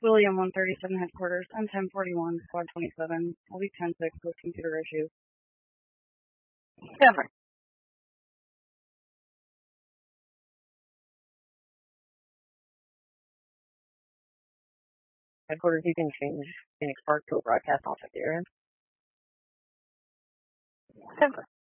William 137 headquarters, M1041, squad 27, LV 106 with computer issues. Never. Headquarters, you can change Phoenix Park to a broadcast off at the area. Denver.